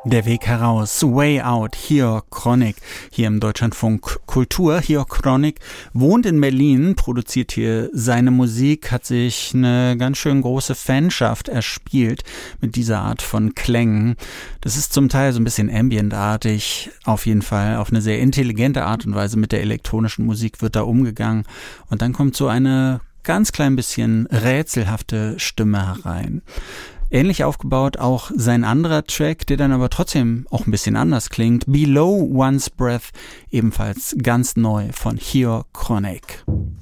Der Weg heraus, Way Out, Georg Chronic, hier im Deutschlandfunk Kultur. Georg Chronic wohnt in Berlin, produziert hier seine Musik, hat sich eine ganz schön große Fanschaft erspielt mit dieser Art von Klängen. Das ist zum Teil so ein bisschen ambientartig, auf jeden Fall auf eine sehr intelligente Art und Weise mit der elektronischen Musik wird da umgegangen. Und dann kommt so eine ganz klein bisschen rätselhafte Stimme herein. Ähnlich aufgebaut auch sein anderer Track, der dann aber trotzdem auch ein bisschen anders klingt. Below One's Breath, ebenfalls ganz neu von Georg Chronic.